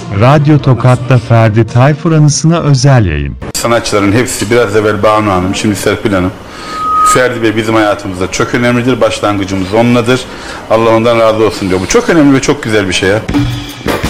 Radyo Tokat'ta Ferdi Tayfur anısına özel yayın. Sanatçıların hepsi biraz evvel Banu Hanım, şimdi Serpil Hanım. Ferdi Bey bizim hayatımızda çok önemlidir. Başlangıcımız onunladır. Allah ondan razı olsun diyor. Bu çok önemli ve çok güzel bir şey ya.